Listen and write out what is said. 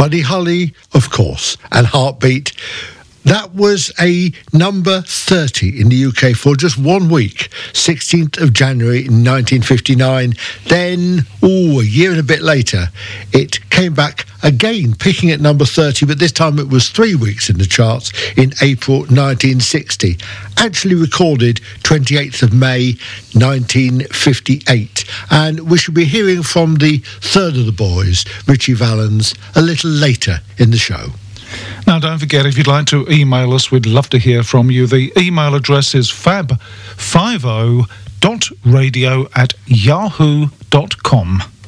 Buddy Holly, of course, and Heartbeat. That was a number 30 in the UK for just 1 week, 16th of January 1959. Then, a year and a bit later, it came back again, picking at number 30, but this time it was 3 weeks in the charts in April 1960. Actually recorded 28th of May 1958. And we should be hearing from the third of the boys, Ritchie Valens, a little later in the show. Now, don't forget, if you'd like to email us, we'd love to hear from you. The email address is fab50.radio@yahoo.com.